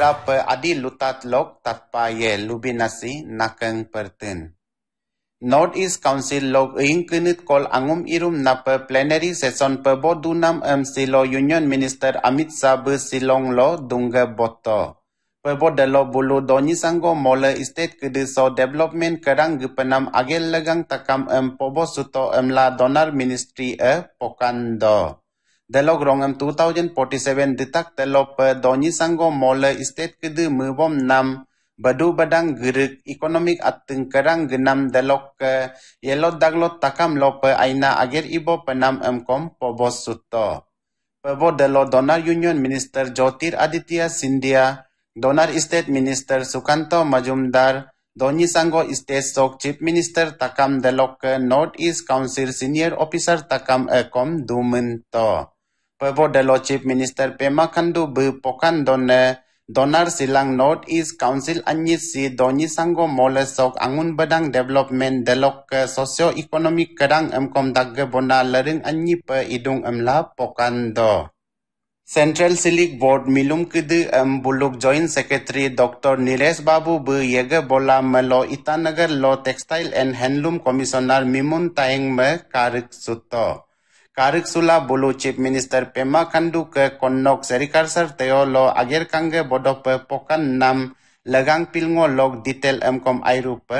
era pe adi lutat lok tatpa ye lubinasi nakeng perten. North East Council log ing kenit kol angum irum na pe plenary session pe bodunam silo Union Minister Amit Shah silong lo dungga boto. Pe bodelo bulu doni sanggo mole estate kedeso development kerang gepenam agel legang takam pobo suto la donar ministry pokando. Delog rongam 2047 detak telo pe doni sanggo mole estate kede mebom nam badu badang gerik ekonomik ateng kerang genam delok ke yelot daglot takam lope aina ager ibo penam kom pobos suto. Pebo delo Donar Union Minister Jyotir Aditya Scindia, Donar State Minister Sukanto Majumdar, Doni Sanggo State Sok Chief Minister takam delok ke North East Council Senior Officer takam kom dumento. Pebo delo Chief Minister Pema Khandu pokan Donar silang North East Council anyit si Doni Sanggo mole sok angun badang development delok ke socio-economic kerang kom dagge bona lering anyi pe idung la pokando. Central Silik Board milum kede buluk Joint Secretary Dr. Nilesh Babu yege bola melo Itanagar Law Textile and Handloom Commissioner Mimun Taeng karik suto. Karik sula bulu Chief Minister Pema Khandu ke konnok serikarsar teo lo ager kange bodo pe pokan nam legang pilngo log detail kom airu pe